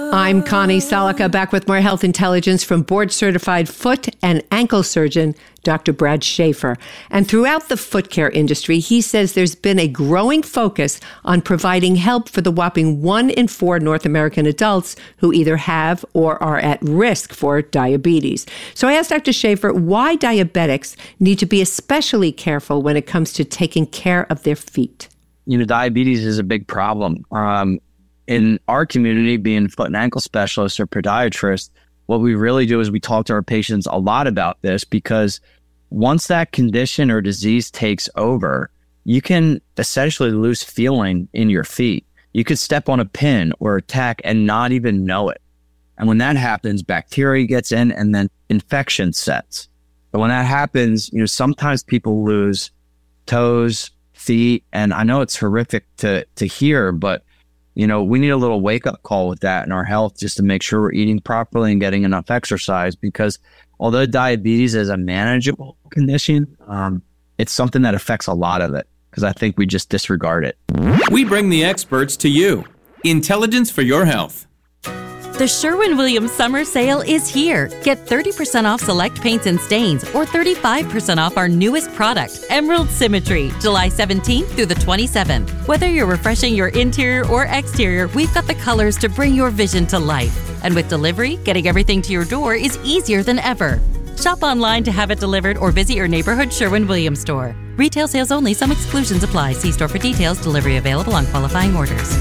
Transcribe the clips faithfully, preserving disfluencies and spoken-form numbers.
I'm Connie Salica, back with more health intelligence from board-certified foot and ankle surgeon, Doctor Brad Schaefer. And throughout the foot care industry, he says there's been a growing focus on providing help for the whopping one in four North American adults who either have or are at risk for diabetes. So I asked Doctor Schaefer why diabetics need to be especially careful when it comes to taking care of their feet. You know, diabetes is a big problem. Um, in our community, being foot and ankle specialists or podiatrists, what we really do is we talk to our patients a lot about this, because once that condition or disease takes over, you can essentially lose feeling in your feet. You could step on a pin or a tack and not even know it. And when that happens, bacteria gets in and then infection sets. But when that happens, you know, sometimes people lose toes, feet, and I know it's horrific to to hear, but you know, we need a little wake-up call with that in our health, just to make sure we're eating properly and getting enough exercise, because although diabetes is a manageable condition, um, it's something that affects a lot of it, because I think we just disregard it. We bring the experts to you. Intelligence for your health. The Sherwin-Williams summer sale is here. Get thirty percent off select paints and stains, or thirty-five percent off our newest product, Emerald Symmetry, July seventeenth through the twenty-seventh. Whether you're refreshing your interior or exterior, we've got the colors to bring your vision to life. And with delivery, getting everything to your door is easier than ever. Shop online to have it delivered or visit your neighborhood Sherwin-Williams store. Retail sales only. Some exclusions apply. See store for details. Delivery available on qualifying orders.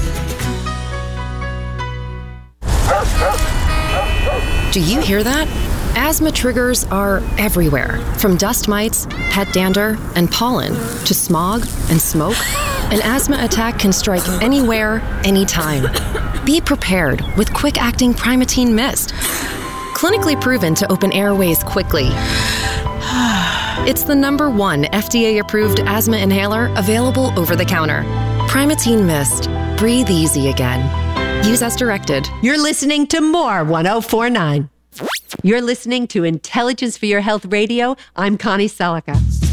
Do you hear that? Asthma triggers are everywhere, from dust mites, pet dander, and pollen, to smog and smoke. An asthma attack can strike anywhere, anytime. Be prepared with quick-acting Primatene Mist. Clinically proven to open airways quickly. It's the number one F D A-approved asthma inhaler available over the counter. Primatene Mist. Breathe easy again. Use as directed. You're listening to more one oh four point nine. You're listening to Intelligence for Your Health Radio. I'm Connie Salica.